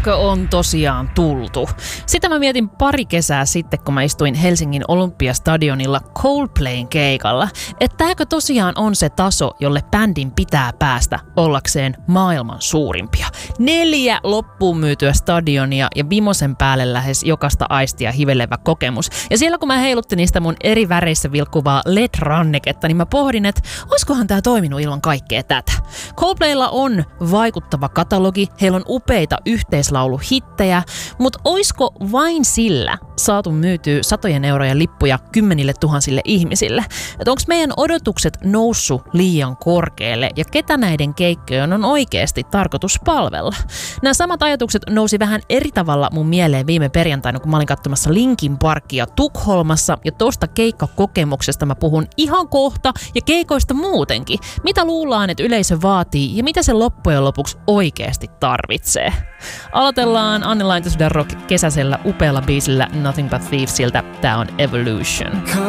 Täälläkö on tosiaan tultu? Sitä mä mietin pari kesää sitten, kun mä istuin Helsingin Olympiastadionilla Coldplayn keikalla, että tääkö tosiaan on se taso, jolle bändin pitää päästä ollakseen maailman suurimpia. 4 loppuun myytyä stadionia ja vimosen päälle lähes jokaista aistia hivelevä kokemus. Ja siellä kun mä heiluttin niistä mun eri väreissä vilkkuvaa LED-ranneketta, niin mä pohdin, että oiskohan tää toiminut ilman kaikkea tätä. Coldplaylla on vaikuttava katalogi, heillä on upeita yhteislauluhittejä, mutta oisko vain sillä saatu myytyä satojen eurojen lippuja 10 000 ihmisille? Että onko meidän odotukset noussut liian korkealle ja ketä näiden keikkojen on oikeasti tarkoitus palvella? Nämä samat ajatukset nousi vähän eri tavalla mun mieleen viime perjantaina, kun mä olin katsomassa Linkin Parkia Tukholmassa ja tosta keikkakokemuksesta mä puhun ihan kohta ja keikoista muutenkin. Mitä luullaan, että yleisö vaatii ja mitä se loppujen lopuksi oikeasti tarvitsee? Aloitellaan Anne Lainto Rock kesäisellä upealla biisillä Nothing But Thievesiltä. Tää on Evolution.